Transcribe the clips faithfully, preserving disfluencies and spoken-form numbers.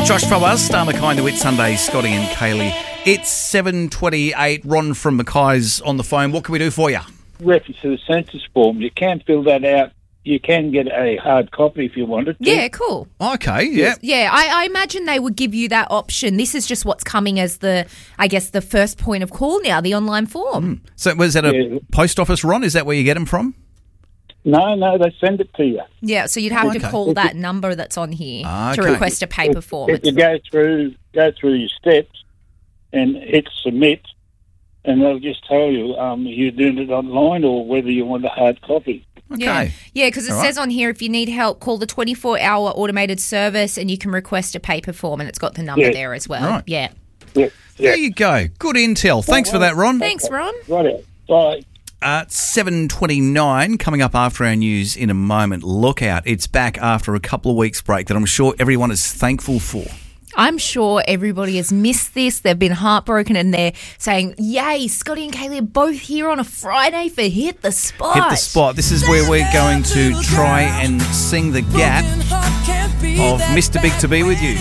Josh Fawaz, Star Mackay, The Wit Sunday, Scotty and Kaylee. It's seven twenty-eight. Ron from Mackay's on the phone. What can we do for you? Reference to the census form, you can fill that out. You can get a hard copy if you wanted to. Yeah, cool. Okay, yeah. Yeah, I, I imagine they would give you that option. This is just what's coming as the, I guess, the first point of call now, the online form. Mm. So was that a Yeah. post office, Ron? Is that where you get them from? No, no, they send it to you. Yeah, so you'd have Okay. to call that number that's on here Ah, to okay. request a paper If, form. if you go through go through your steps and hit submit, and they'll just tell you um, you're doing it online or whether you want a hard copy. Okay. Yeah, yeah, because it All right. says on here if you need help, call the twenty-four hour automated service and you can request a paper form, and it's got the number Yeah. there as well. Right. Yeah. Yeah, yeah. There you go. Good intel. Thanks for that, Ron. Thanks, Ron. Right. Bye. Uh, seven twenty-nine, coming up after our news in a moment. Look out. It's back after a couple of weeks break that I'm sure everyone is thankful for. I'm sure everybody has missed this. They've been heartbroken and they're saying, yay, Scotty and Kaylee are both here on a Friday for Hit the Spot. Hit the Spot. This is where we're going to try and sing the gap of Mister Big to Be With You.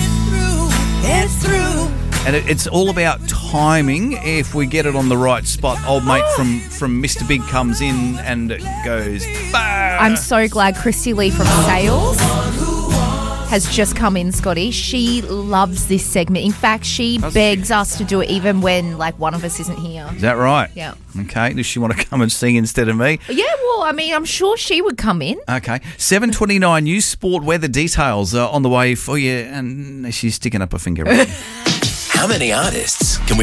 And it, it's all about timing. If we get it on the right spot, old mate from, from Mister Big comes in and it goes, bah! I'm so glad Christy Lee from Sales has just come in, Scotty. She loves this segment. In fact, she Does begs she? us to do it even when like one of us isn't here. Is that right? Yeah. Okay. Does she want to come and sing instead of me? Yeah, well, I mean, I'm sure she would come in. Okay. seven twenty-nine, news, sport, weather details are on the way for you. And she's sticking up her finger. How many artists can we